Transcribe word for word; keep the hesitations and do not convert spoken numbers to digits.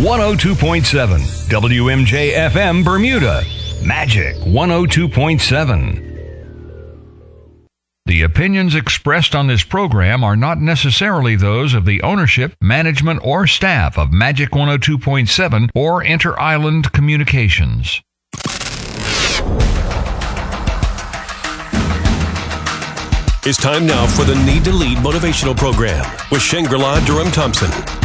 one oh two point seven. W M J F M Bermuda. Magic one oh two point seven. The opinions expressed on this program are not necessarily those of the ownership, management, or staff of Magic one oh two point seven or Inter-Island Communications. It's time now for the Need to Lead motivational program with Shangri-La Durham Thompson.